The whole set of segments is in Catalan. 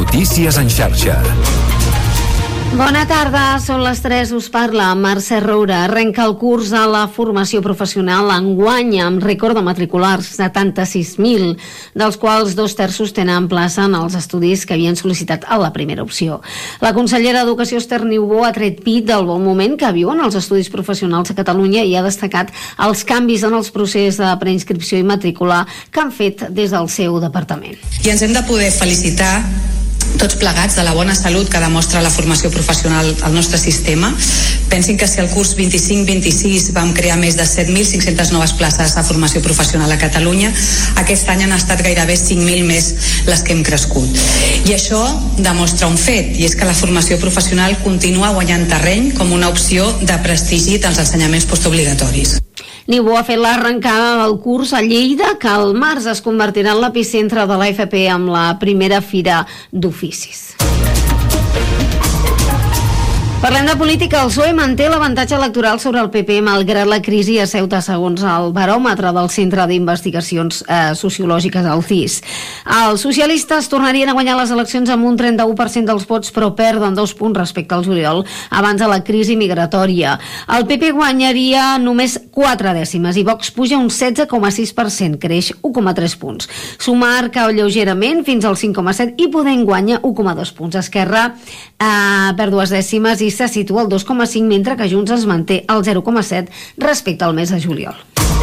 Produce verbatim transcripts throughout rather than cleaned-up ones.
Notícies en xarxa. Bona tarda, són les tres, us parla Mercè Roura. Arrenca el curs a la formació professional enguany amb rècord de matriculars, setanta-sis mil, dels quals dos terços tenen plaça en els estudis que havien sol·licitat a la primera opció. La consellera d'Educació, Esther Niubó, ha tret pit del bon moment que viuen els estudis professionals a Catalunya i ha destacat els canvis en els processos de preinscripció i matrícula que han fet des del seu departament. I ens hem de poder felicitar tots plegats de la bona salut que demostra la formació professional al nostre sistema. Pensin que si el curs vint-i-cinc vint-i-sis vam crear més de set mil cinc-centes noves places de formació professional a Catalunya, aquest any han estat gairebé cinc mil més les que hem crescut. I això demostra un fet, i és que la formació professional continua guanyant terreny com una opció de prestigi dels ensenyaments postobligatoris. Niubó ha fet l'arrencada del curs a Lleida, que al març es convertirà en l'epicentre de l'A F P amb la primera fira d'oficis. Parlem de política. El P S O E manté l'avantatge electoral sobre el P P malgrat la crisi a Ceuta, segons el baròmetre del Centre d'Investigacions eh, Sociològiques, el C I S. Els socialistes tornarien a guanyar les eleccions amb un trenta-u per cent dels vots, però perden dos punts respecte al juliol abans de la crisi migratòria. El P P guanyaria només quatre dècimes i Vox puja un setze coma sis per cent, creix un coma tres punts. Sumar cau lleugerament fins al cinc coma set i Podem guanya un coma dos punts. Esquerra eh, perd dues dècimes i se situa al dos coma cinc, mentre que Junts es manté al zero coma set respecte al mes de juliol.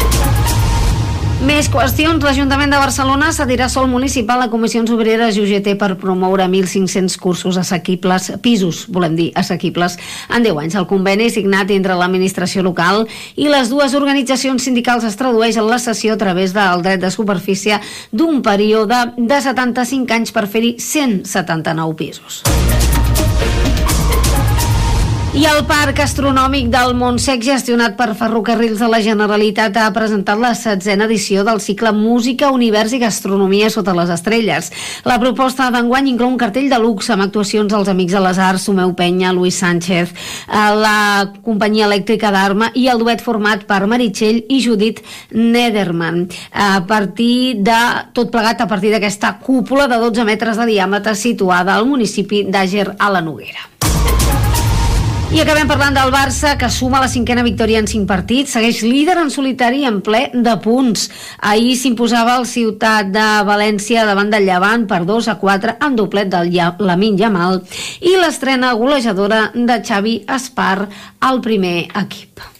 Més qüestions. L'Ajuntament de Barcelona cedirà sòl municipal a Comissions Obreres i U G T per promoure mil cinc-cents cursos assequibles, pisos, volem dir, assequibles, en deu anys. El conveni signat entre l'administració local i les dues organitzacions sindicals es tradueix en la cessió a través del dret de superfície d'un període de setanta-cinc anys per fer-hi cent setanta-nou pisos. I el Parc Astronòmic del Montsec, gestionat per Ferrocarrils de la Generalitat, ha presentat la setzena edició del cicle Música, Univers i Gastronomia sota les estrelles. La proposta d'enguany inclou un cartell de luxe amb actuacions dels Amics de les Arts, Tomeu Penya, Luis Sánchez, la Companyia Elèctrica d'Arma i el duet format per Meritxell i Judit Nederman. A partir de tot plegat, a partir d'aquesta cúpula de dotze metres de diàmetre situada al municipi d'Àger a la Noguera. I acabem parlant del Barça, que suma la cinquena victòria en cinc partits, segueix líder en solitari en ple de punts. Ahir s'imposava el Ciutat de València davant del Llevant per dos a quatre amb doblet del Lamine Yamal i l'estrena golejadora de Xavi Espar al primer equip.